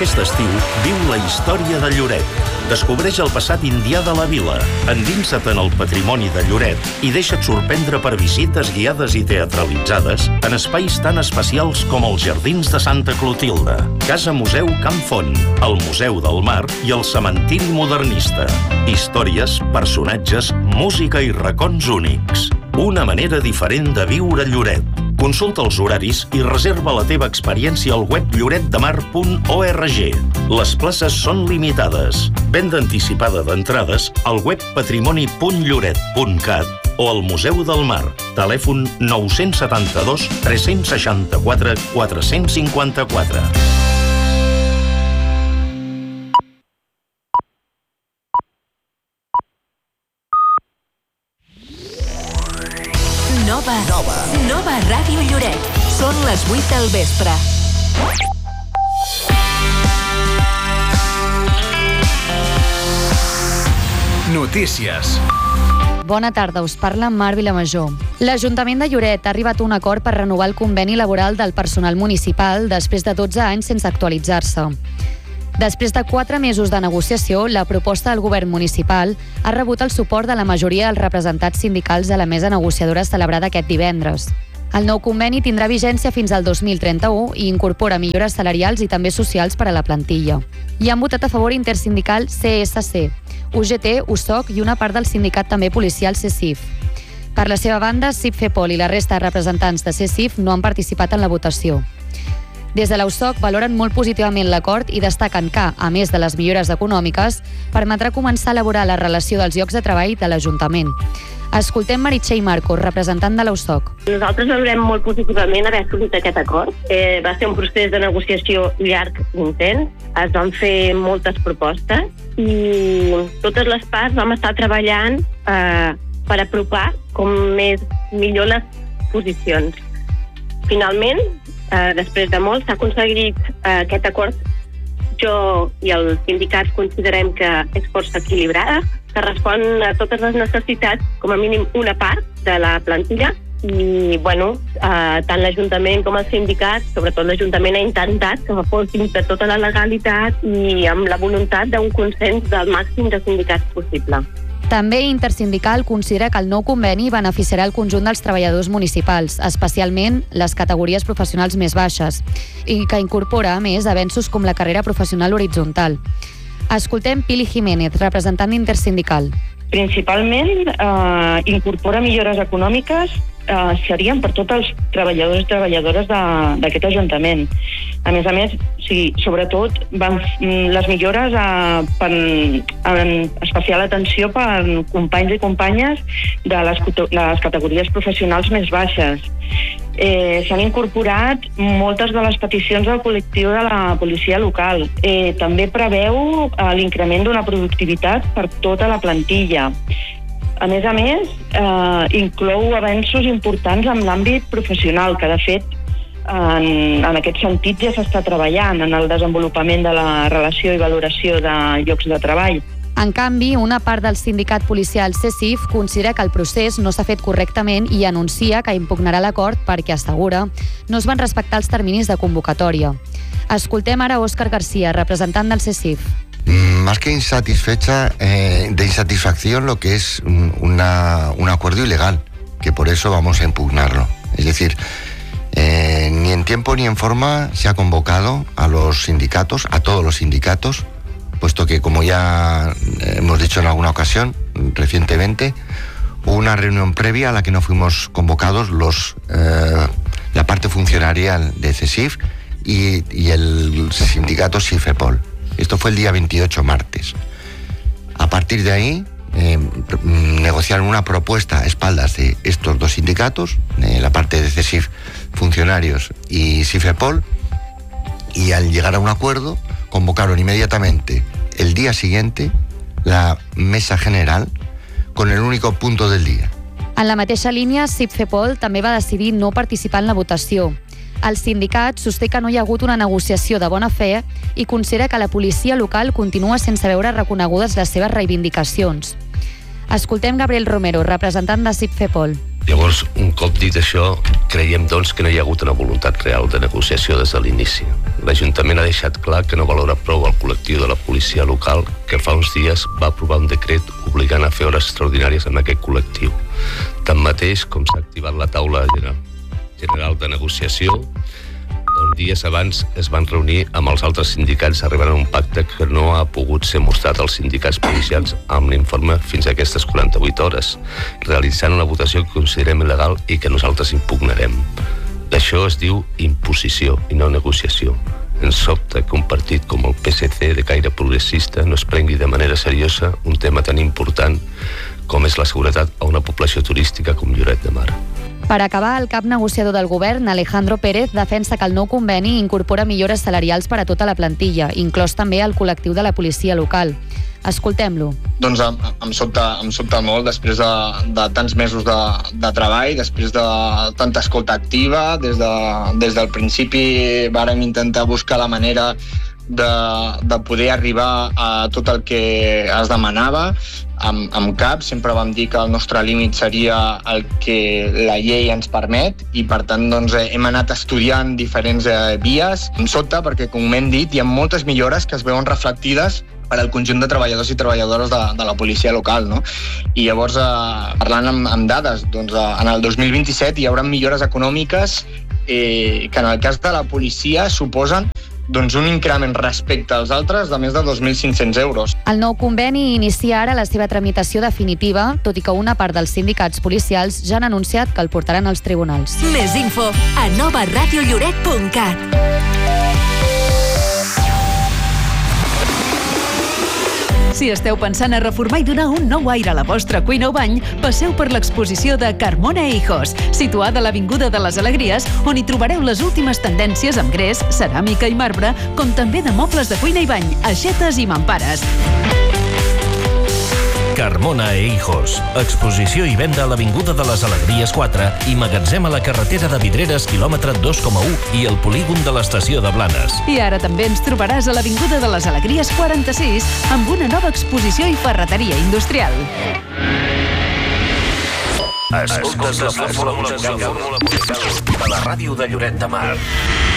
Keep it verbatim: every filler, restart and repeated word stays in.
Aquest estiu, viu la història de Lloret. Descobreix el passat indià de la vila, endinsa't en el patrimoni de Lloret i deixa't sorprendre per visites guiades i teatralitzades en espais tan especials com els Jardins de Santa Clotilde, Casa Museu Camp Font, el Museu del Mar i el Cementiri Modernista. Històries, personatges, música i racons únics. Una manera diferent de viure Lloret. Consulta els horaris i reserva la teva experiència al web lloret de mar punt org. Les places són limitades. Venda anticipada d'entrades al web patrimoni punt lloret punt cat o al Museu del Mar. Telèfon nou set dos, tres sis quatre, quatre cinc quatre. Nova. Nova. Nova Ràdio Lloret. Són les vuit del vespre. Notícies. Bona tarda, us parla Mar Vilamajor. L'Ajuntament de Lloret ha arribat a un acord per renovar el conveni laboral del personal municipal després de dotze anys sense actualitzar-se. Després de quatre mesos de negociació, la proposta del govern municipal ha rebut el suport de la majoria dels representats sindicals a la mesa negociadora celebrada aquest divendres. El nou conveni tindrà vigència fins al dos mil trenta-u i incorpora millores salarials i també socials per a la plantilla. Hi han votat a favor Intersindical C S C, U G T, U S O C i una part del sindicat també policial C S I F. Per la seva banda, CIF-FEPOL i la resta de representants de C S I F no han participat en la votació. Des de l'U S O C valoren molt positivament l'acord i destaquen que, a més de les millores econòmiques, permetrà començar a elaborar la relació dels llocs de treball de l'Ajuntament. Escoltem Meritxell Marcos, representant de l'U S O C. Nosaltres valorem molt positivament haver assolit aquest acord. Eh, va ser un procés de negociació llarg i intens. Es van fer moltes propostes i totes les parts vam estar treballant eh, per apropar com més millor les posicions. Finalment, eh, després de molt, s'ha aconseguit eh, aquest acord. Jo i els sindicats considerem que és força equilibrada, que respon a totes les necessitats, com a mínim una part de la plantilla. I, bueno, eh, tant l'Ajuntament com el sindicat, sobretot l'Ajuntament, ha intentat que fos dins de tota la legalitat i amb la voluntat d'un consens del màxim de sindicats possible. També Intersindical considera que el nou conveni beneficiarà el conjunt dels treballadors municipals, especialment les categories professionals més baixes, i que incorpora, a més, avenços com la carrera professional horitzontal. Escoltem Pili Jiménez, representant d'Intersindical. Principalment eh, incorpora millores econòmiques eh, serien per tots els treballadors i treballadores d'aquest Ajuntament. A més a més, sí, sobretot van, les millores eh, per, en especial atenció per companys i companyes de les, les categories professionals més baixes. Eh, S'han incorporat moltes de les peticions del col·lectiu de la policia local. Eh, també preveu eh, l'increment d'una productivitat per tota la plantilla. A més a més, eh, inclou avenços importants en l'àmbit professional, que de fet en, en aquest sentit ja s'està treballant en el desenvolupament de la relació i valoració de llocs de treball. En canvi, una part del sindicat policial C S I F considera que el procés no s'ha fet correctament i anuncia que impugnarà l'acord perquè, assegura, no es van respectar els terminis de convocatòria. Escoltem ara Òscar García, representant del C S I F. Más que insatisfecha, eh, de insatisfacción lo que es una, un acuerdo ilegal, que por eso vamos a impugnarlo. Es decir, eh, ni en tiempo ni en forma se ha convocado a los sindicatos, a todos los sindicatos, puesto que, como ya hemos dicho en alguna ocasión recientemente, hubo una reunión previa a la que no fuimos convocados los eh, la parte funcionaria de C S I F y, y el sindicato CIF-FEPOL. Esto fue el día veintiocho, martes. A partir de ahí, eh, negociaron una propuesta a espaldas de estos dos sindicatos, eh, la parte de C S I F, funcionarios, y CIF-FEPOL, y al llegar a un acuerdo, convocaron inmediatamente el día siguiente la mesa general con el único punto del día. En la mateixa línia, CIF-FEPOL també va decidir no participar en la votació. El sindicat sosté que no hi ha hagut una negociació de bona fe i considera que la policia local continua sense veure reconegudes les seves reivindicacions. Escoltem Gabriel Romero, representant de CIF-FEPOL. Llavors, un cop dit això, creiem doncs que no hi ha hagut una voluntat real de negociació des de l'inici. L'Ajuntament ha deixat clar que no valora prou el col·lectiu de la policia local, que fa uns dies va aprovar un decret obligant a fer hores extraordinàries amb aquest col·lectiu. Tanmateix, com s'ha activat la taula general de negociació, on dies abans es van reunir amb els altres sindicats arribant a un pacte que no ha pogut ser mostrat als sindicats policials amb l'informe fins a aquestes quaranta-vuit hores, realitzant una votació que considerem il·legal i que nosaltres impugnarem. D'això es diu imposició i no negociació. Ens sobta que un partit com el P S C de caire progressista no es prengui de manera seriosa un tema tan important com és la seguretat a una població turística com Lloret de Mar. Per acabar, el cap negociador del govern, Alejandro Pérez, defensa que el nou conveni incorpora millores salarials per a tota la plantilla, inclòs també el col·lectiu de la policia local. Escoltem-lo. Doncs em, em, sobta, em sobta molt després de, de tants mesos de, de treball, després de tanta escolta activa. Des, de, des del principi vàrem intentar buscar la manera de, de poder arribar a tot el que es demanava amb, amb cap. Sempre vam dir que el nostre límit seria el que la llei ens permet i per tant doncs, hem anat estudiant diferents eh, vies. Em sobta perquè, com hem dit, hi ha moltes millores que es veuen reflectides per al conjunt de treballadors i treballadores de, de la policia local, no? I llavors, eh, parlant amb, amb dades, doncs, eh, en el dos mil vint-i-set hi haurà millores econòmiques eh, que en el cas de la policia suposen doncs, un increment respecte als altres de més de dos mil cinc-cents euros. El nou conveni inicia ara la seva tramitació definitiva, tot i que una part dels sindicats policials ja han anunciat que el portaran als tribunals. Més info a nova ràdio lloret punt cat. Si esteu pensant a reformar i donar un nou aire a la vostra cuina o bany, passeu per l'exposició de Carmona e Hijos, situada a l'Avinguda de les Alegries, on hi trobareu les últimes tendències amb gres, ceràmica i marbre, com també de mobles de cuina i bany, aixetes i mampares. Carmona e Hijos. Exposició i venda a l'Avinguda de les Alegries quatre i magatzem a la carretera de Vidreres, quilòmetre dos coma u i el polígon de l'estació de Blanes. I ara també ens trobaràs a l'Avinguda de les Alegries quaranta-sis amb una nova exposició i ferreteria industrial. Escoltes la fórmula musical de la ràdio de Lloret de Mar.